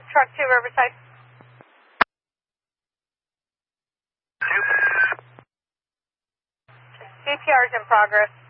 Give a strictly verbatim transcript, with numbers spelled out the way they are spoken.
Truck two, Riverside. C P R is in progress.